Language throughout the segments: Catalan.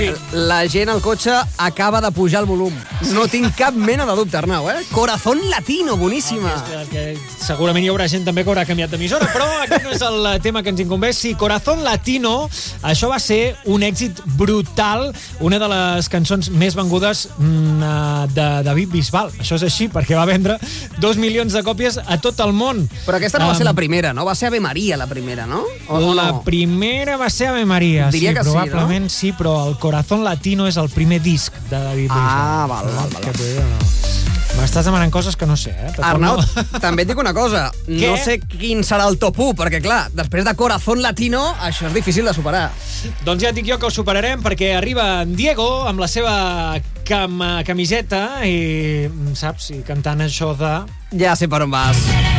fi. La gent al cotxe acaba de pujar el volum. No tinc cap mena de dubte, Arnau, Corazón Latino, boníssima. Que segurament hi haurà gent també que haurà canviat d'emissora, però aquest no és el tema que ens incumbeix. Sí, Corazón Latino, això va ser un èxit brutal, una de les cançons més vengudes de David Bisbal. Això és així, perquè va vendre 2 milions de còpies a tot el món. Però aquesta no va ser la primera, no? Va ser Ave Maria la primera, no? La primera va ser Ave Maria. Diria que probablement sí, però el Corazón Latino és el primer disc de David Bisbal. Ah, val. M'estàs demanant coses que no sé, Arnau, també et dic una cosa. No sé quin serà el top 1, perquè, clar, després de Corazón Latino, això és difícil de superar. Doncs ja et dic jo que ho superarem, perquè arriba en Diego amb la seva camiseta i, saps, i cantant això de... Ja sé per on vas.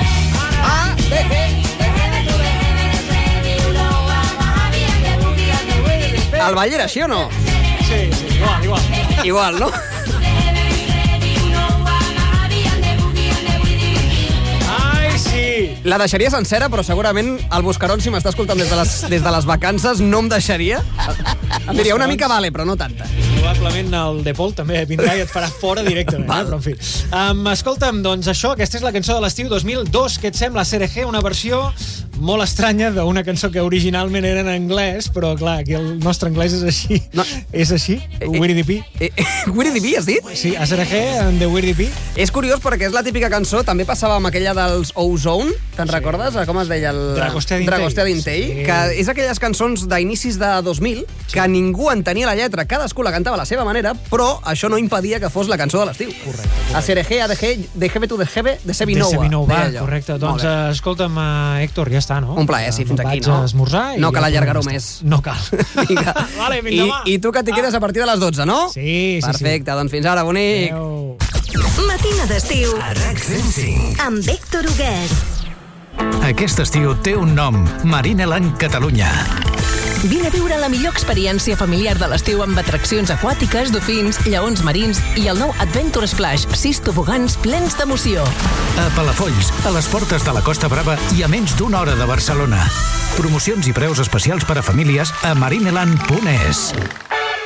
El ball era així o no? Sí, igual. Igual, no? La deixaria sencera, però segurament el Buscarón, si m'està escoltant des de les vacances, no em deixaria. Em diria una mica vale, però no tanta. Probablement el De Paul també vindrà i et farà fora directament. Però en fi. Escolta'm, doncs això, aquesta és la cançó de l'estiu 2002. Què et sembla, CRG? Una versió molt estranya d'una cançó que originalment era en anglès, però clar, aquí el nostre anglès és així. No. És així? Weirdy P. Weirdy P, has dit? Sí, CRG en The Weirdy P. És curiós perquè és la típica cançó, també passava amb aquella dels Ozone, te'n recordes? Com es deia? Dragostea Dintei. Sí. Que és aquelles cançons d'inicis de 2000 que ningú entenia la lletra, cadascú la cantava a la seva manera, però això no impedia que fos la cançó de l'estiu. Correcte. A CRG, ADG, DGB to DGB, de Sevinova. Correcte. Doncs escolta'm, Héctor, ja està, no? Un plaer, sí, fins aquí, no? Vaig a esmorzar. No cal allargar-ho més. No cal. Vinga. Vale, fins demà. I tu que t'hi quedes a partir de les 12, no? Sí. Perfecte, doncs fins ara, bonic. Matina d'estiu a RAC 105 amb Héctor Huguet. Aquest estiu té un nom, Marineland Catalunya. Vine a viure la millor experiència familiar de l'estiu amb atraccions aquàtiques, dofins, lleons marins i el nou Adventure Splash, 6 tobogans plens d'emoció. A Palafolls, a les portes de la Costa Brava i a menys d'una hora de Barcelona. Promocions i preus especials per a famílies a marineland.es.